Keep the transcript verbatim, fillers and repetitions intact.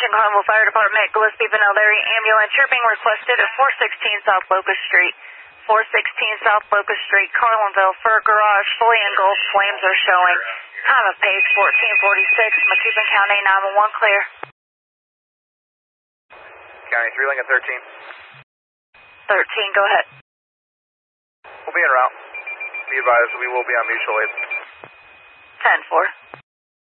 Attention Carnival Fire Department, Gillespie Vanille Larry ambulance. You're being requested at four sixteen South Locust Street. four sixteen South Locust Street, Carlinville. Fur garage fully engulfed. Flames are showing. Time of page fourteen forty-six. Macoupin County nine one one clear. County three Lincoln thirteen. thirteen, go ahead. We'll be en route. Be advised we will be on mutual aid. ten four.